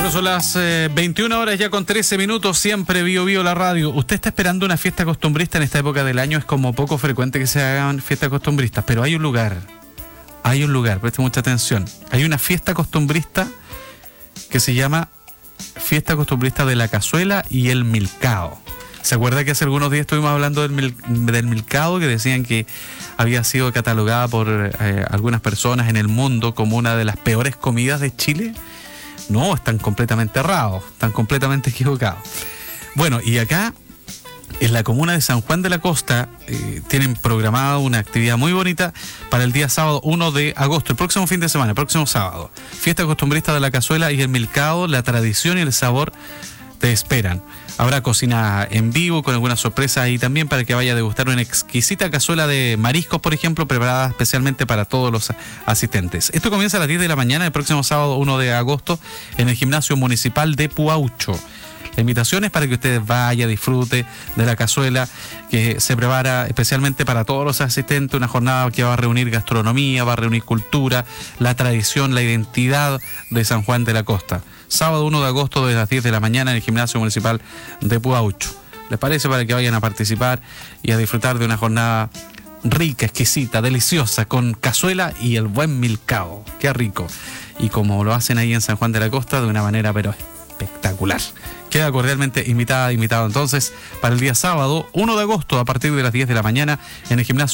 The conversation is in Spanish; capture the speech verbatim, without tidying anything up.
Bueno, son las eh, veintiuna horas ya con trece minutos, siempre Bio Bio la radio. ¿Usted está esperando una fiesta costumbrista en esta época del año? Es como poco frecuente que se hagan fiestas costumbristas, pero hay un lugar, hay un lugar, preste mucha atención. Hay una fiesta costumbrista que se llama Fiesta Costumbrista de la Cazuela y el Milcao. ¿Se acuerda que hace algunos días estuvimos hablando del, mil, del milcao, que decían que había sido catalogada por eh, algunas personas en el mundo como una de las peores comidas de Chile? No, están completamente errados, están completamente equivocados. Bueno, y acá, en la comuna de San Juan de la Costa, eh, tienen programada una actividad muy bonita para el día sábado uno de agosto, el próximo fin de semana, el próximo sábado. Fiesta Costumbrista de la Cazuela y el Milcao, la tradición y el sabor te esperan. Habrá cocina en vivo con algunas sorpresas ahí también para que vaya a degustar una exquisita cazuela de mariscos, por ejemplo, preparada especialmente para todos los asistentes. Esto comienza a las diez de la mañana el próximo sábado uno de agosto en el Gimnasio Municipal de Puaucho. La invitación es para que usted vaya, disfrute de la cazuela que se prepara especialmente para todos los asistentes, una jornada que va a reunir gastronomía, va a reunir cultura, la tradición, la identidad de San Juan de la Costa. Sábado uno de agosto desde las diez de la mañana en el Gimnasio Municipal de Puaucho. ¿Les parece? Para que vayan a participar y a disfrutar de una jornada rica, exquisita, deliciosa, con cazuela y el buen milcao. ¡Qué rico! Y como lo hacen ahí en San Juan de la Costa, de una manera pero espectacular. Queda cordialmente invitada, invitado entonces para el día sábado uno de agosto a partir de las diez de la mañana en el Gimnasio